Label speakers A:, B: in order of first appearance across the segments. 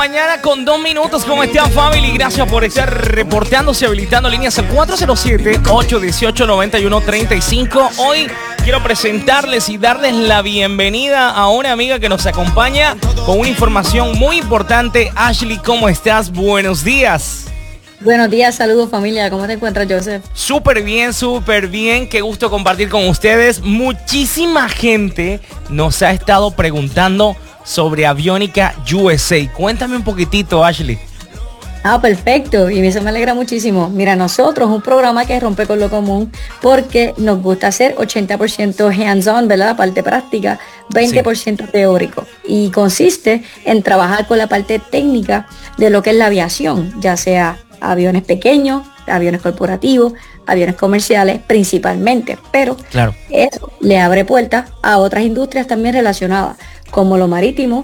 A: mañana con 2 minutos. ¿Cómo están, family? Gracias por estar reporteándose, habilitando líneas al 407-818-9135. Hoy quiero presentarles y darles la bienvenida a una amiga que nos acompaña con una información muy importante. Ashley, ¿cómo estás? Buenos días.
B: Buenos días, saludos familia. ¿Cómo te encuentras, Joseph?
A: Súper bien, súper bien. Qué gusto compartir con ustedes. Muchísima gente nos ha estado preguntando sobre Aviónica USA. Cuéntame un poquitito, Ashley.
B: Perfecto, y eso me alegra muchísimo. Mira, nosotros un programa que rompe con lo común porque nos gusta hacer 80% hands-on, ¿verdad? La parte práctica, 20% teórico. Y consiste en trabajar con la parte técnica de lo que es la aviación, ya sea aviones pequeños, aviones corporativos, aviones comerciales principalmente, pero claro, eso le abre puertas a otras industrias también relacionadas, como lo marítimo,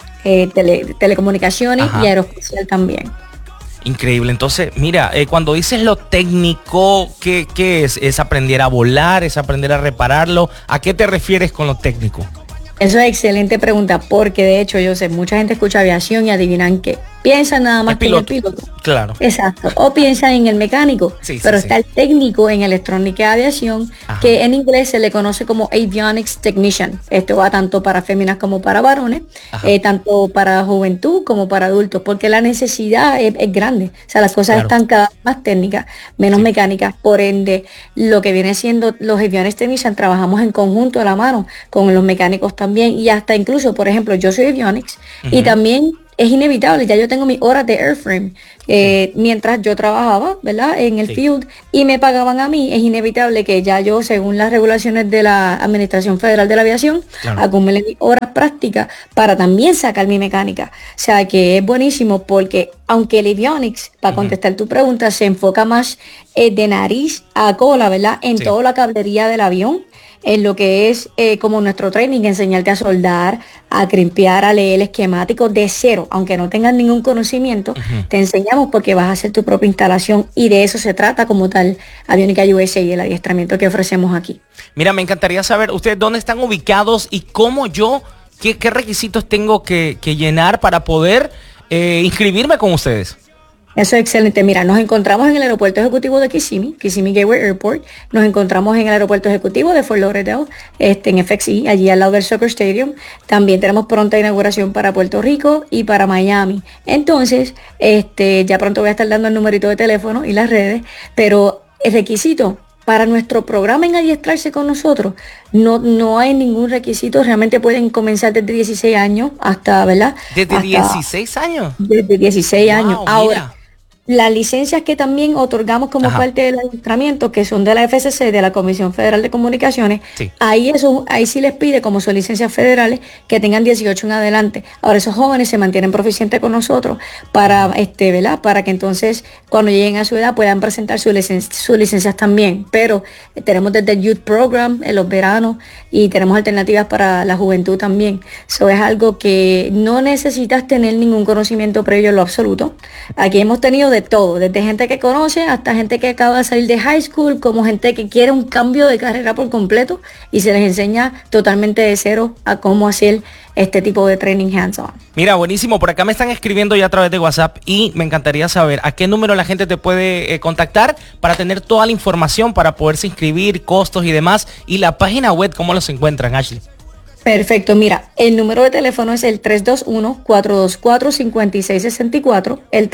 B: telecomunicaciones y aeroespacial también.
A: Increíble. Entonces, mira, cuando dices lo técnico, ¿qué es? ¿Es aprender a volar? ¿Es aprender a repararlo? ¿A qué te refieres con lo técnico?
B: Eso es excelente pregunta, porque de hecho, yo sé, mucha gente escucha aviación y adivinan que piensan nada más que en el piloto.
A: Claro.
B: Exacto. O piensan en el mecánico. Pero está el técnico en electrónica de aviación, que en inglés se le conoce como Avionics Technician. Esto va tanto para féminas como para varones, tanto para juventud como para adultos, porque la necesidad es grande. O sea, las cosas están cada vez más técnicas, menos mecánicas. Por ende, lo que viene siendo los Avionics Technician, trabajamos en conjunto a la mano con los mecánicos también, y hasta incluso, por ejemplo, yo soy Avionics y también es inevitable, ya yo tengo mis horas de airframe mientras yo trabajaba, ¿verdad? En el field y me pagaban a mí, es inevitable que ya yo, según las regulaciones de la Administración Federal de la Aviación, acumule mis horas prácticas para también sacar mi mecánica. O sea que es buenísimo porque aunque el Avionics, para contestar tu pregunta, se enfoca más de nariz a cola, ¿verdad? En toda la cablería del avión, en lo que es como nuestro training, enseñarte a soldar, a crimpear, a leer el esquemático de cero, aunque no tengas ningún conocimiento, te enseñamos porque vas a hacer tu propia instalación y de eso se trata como tal Aviónica USA y el adiestramiento que ofrecemos aquí.
A: Mira, me encantaría saber ustedes dónde están ubicados y cómo qué requisitos tengo que llenar para poder inscribirme con ustedes.
B: Eso es excelente. Mira, nos encontramos en el aeropuerto ejecutivo de Kissimmee Gateway Airport. Nos encontramos en el aeropuerto ejecutivo de Fort Lauderdale, en FXE, allí al lado del Soccer Stadium. También tenemos pronta inauguración para Puerto Rico y para Miami. Entonces, ya pronto voy a estar dando el numerito de teléfono y las redes, pero el requisito para nuestro programa en adiestrarse con nosotros, no hay ningún requisito. Realmente pueden comenzar desde 16 años hasta, ¿verdad?
A: ¿Desde 16 años?
B: Desde 16 años. Ahora,
A: mira.
B: Las licencias que también otorgamos como parte del adiestramiento, que son de la FCC, de la Comisión Federal de Comunicaciones, ahí sí les pide, como son licencias federales, que tengan 18 en adelante. Ahora esos jóvenes se mantienen proficientes con nosotros para, ¿verdad? Para que entonces cuando lleguen a su edad puedan presentar sus licencias también. Pero tenemos desde el Youth Program en los veranos y tenemos alternativas para la juventud también. Eso es algo que no necesitas tener ningún conocimiento previo en lo absoluto. Aquí hemos tenido de todo, desde gente que conoce hasta gente que acaba de salir de high school, como gente que quiere un cambio de carrera por completo y se les enseña totalmente de cero a cómo hacer este tipo de training hands-on.
A: Mira, buenísimo, por acá me están escribiendo ya a través de WhatsApp y me encantaría saber a qué número la gente te puede contactar para tener toda la información, para poderse inscribir, costos y demás, y la página web, ¿cómo los encuentran, Ashley?
B: Perfecto, mira, el número de teléfono es el 321-424-5664, el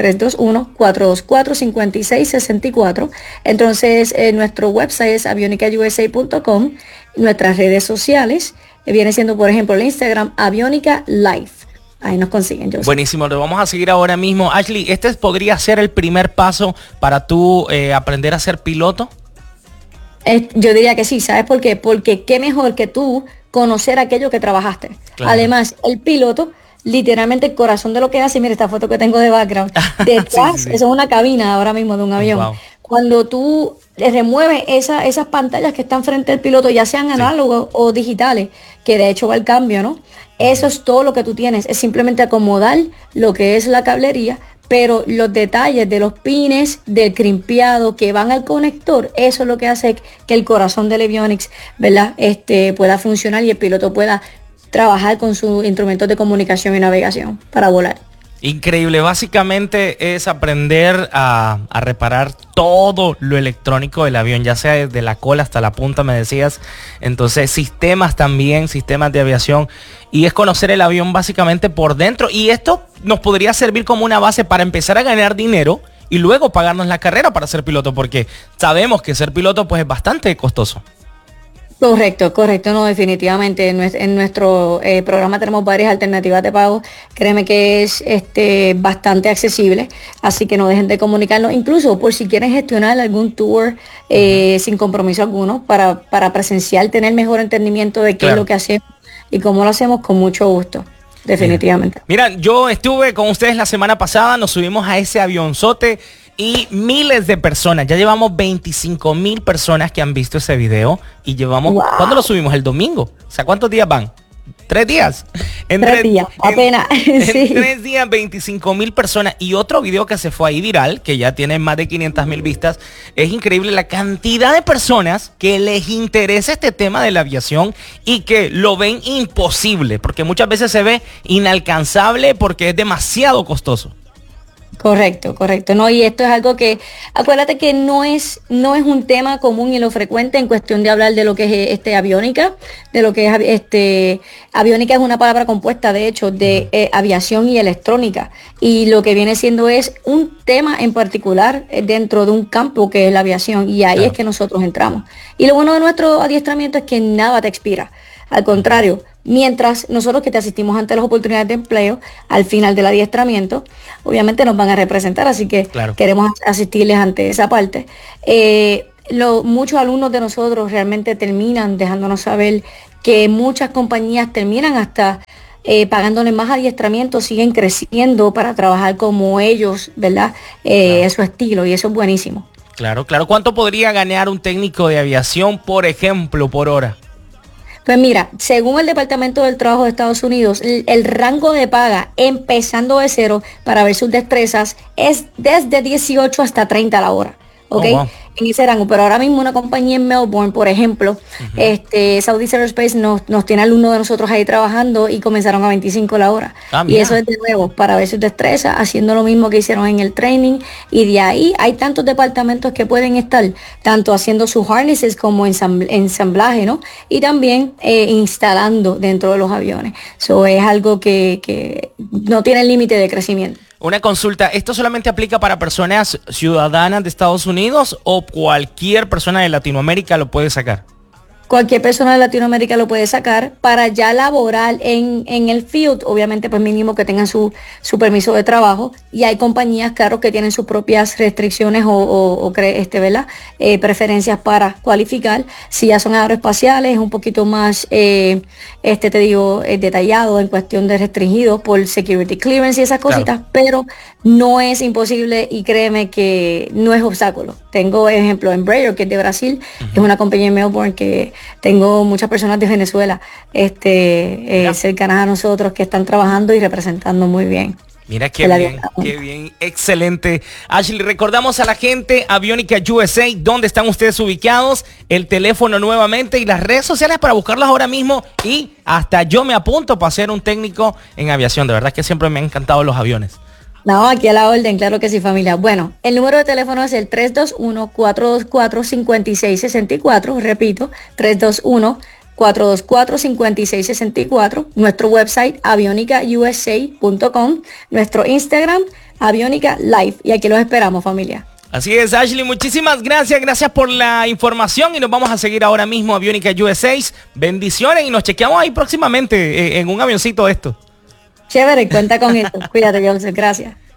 B: 321-424-5664. Entonces, nuestro website es avionicausa.com, nuestras redes sociales, viene siendo, por ejemplo, el Instagram, Avionica Life. Ahí nos consiguen, Joseph.
A: Buenísimo, lo vamos a seguir ahora mismo. Ashley, ¿este podría ser el primer paso para tú aprender a ser piloto?
B: Yo diría que sí, ¿sabes por qué? Porque qué mejor que tú conocer aquello que trabajaste. Claro. Además, el piloto, literalmente el corazón de lo que hace, mira esta foto que tengo de background, detrás, eso es una cabina ahora mismo de un avión. Wow. Cuando tú remueves esas pantallas que están frente al piloto, ya sean análogos o digitales, que de hecho va el cambio, ¿no? Eso es todo lo que tú tienes, es simplemente acomodar lo que es la cablería, pero los detalles de los pines, del crimpeado que van al conector, eso es lo que hace que el corazón del Avionics, ¿verdad? Pueda funcionar y el piloto pueda trabajar con sus instrumentos de comunicación y navegación para volar.
A: Increíble, básicamente es aprender a reparar todo lo electrónico del avión, ya sea desde la cola hasta la punta, me decías. Entonces sistemas también, sistemas de aviación, y es conocer el avión básicamente por dentro, y esto nos podría servir como una base para empezar a ganar dinero y luego pagarnos la carrera para ser piloto, porque sabemos que ser piloto pues es bastante costoso.
B: Correcto, no, definitivamente. En nuestro programa tenemos varias alternativas de pago. Créeme que es bastante accesible, así que no dejen de comunicarnos, incluso por si quieren gestionar algún tour sin compromiso alguno, para presenciar, tener mejor entendimiento de qué es lo que hacemos y cómo lo hacemos, con mucho gusto. Definitivamente.
A: Mira, yo estuve con ustedes la semana pasada, nos subimos a ese avionzote y miles de personas, ya llevamos 25,000 personas que han visto ese video y llevamos, wow. ¿Cuándo lo subimos? El domingo. O sea, ¿cuántos días van? 3 días.
B: En 3 días, apenas.
A: En 3 días, 25,000 personas. Y otro video que se fue ahí viral, que ya tiene más de 500,000 vistas. Es increíble la cantidad de personas que les interesa este tema de la aviación y que lo ven imposible, porque muchas veces se ve inalcanzable porque es demasiado costoso.
B: Correcto. No, y esto es algo que, acuérdate que no es un tema común y lo frecuente en cuestión de hablar de lo que es aviónica, de lo que es aviónica es una palabra compuesta, de hecho, de aviación y electrónica. Y lo que viene siendo es un tema en particular dentro de un campo que es la aviación, y ahí es que nosotros entramos. Y lo bueno de nuestro adiestramiento es que nada te expira. Al contrario, mientras nosotros que te asistimos ante las oportunidades de empleo, al final del adiestramiento, obviamente nos van a representar, así que queremos asistirles ante esa parte. Muchos alumnos de nosotros realmente terminan dejándonos saber que muchas compañías terminan hasta pagándoles más adiestramiento, siguen creciendo para trabajar como ellos, ¿verdad? Es su estilo, y eso es buenísimo.
A: Claro. ¿Cuánto podría ganar un técnico de aviación, por ejemplo, por hora?
B: Pues mira, según el Departamento del Trabajo de Estados Unidos, el rango de paga empezando de cero para ver sus destrezas es desde 18 hasta 30 la hora. ¿Ok? Oh, wow. En ese rango, pero ahora mismo una compañía en Melbourne, por ejemplo, Southeast Aerospace nos tiene alumnos de nosotros ahí trabajando y comenzaron a 25 la hora. Y eso es de nuevo para ver sus destrezas, haciendo lo mismo que hicieron en el training, y de ahí hay tantos departamentos que pueden estar tanto haciendo sus harnesses como ensamblaje, ¿no? Y también instalando dentro de los aviones. Eso es algo que no tiene límite de crecimiento.
A: Una consulta, ¿esto solamente aplica para personas ciudadanas de Estados Unidos o cualquier persona de Latinoamérica lo puede sacar?
B: Cualquier persona de Latinoamérica lo puede sacar. Para ya laborar en el field, obviamente pues mínimo que tengan su permiso de trabajo, y hay compañías, claro, que tienen sus propias restricciones ¿verdad? Preferencias para cualificar. Si ya son aeroespaciales, es un poquito más, detallado en cuestión de restringidos por security clearance y esas cositas, pero no es imposible, y créeme que no es obstáculo. Tengo ejemplo en Embraer, que es de Brasil, es una compañía en Melbourne que tengo muchas personas de Venezuela cercanas a nosotros que están trabajando y representando muy bien.
A: Mira qué bien, excelente. Ashley, recordamos a la gente, Aviónica USA, ¿dónde están ustedes ubicados? El teléfono nuevamente y las redes sociales para buscarlas ahora mismo, y hasta yo me apunto para ser un técnico en aviación. De verdad que siempre me han encantado los aviones.
B: No, aquí a la orden, claro que sí, familia. Bueno, el número de teléfono es el 321-424-5664, repito, 321-424-5664, nuestro website avionicausa.com, nuestro Instagram Avionica Live, y aquí los esperamos, familia.
A: Así es, Ashley, muchísimas gracias por la información, y nos vamos a seguir ahora mismo Aviónica USA. Bendiciones, y nos chequeamos ahí próximamente en un avioncito esto.
B: Chévere, cuenta con esto. Cuídate, Joseph. Gracias.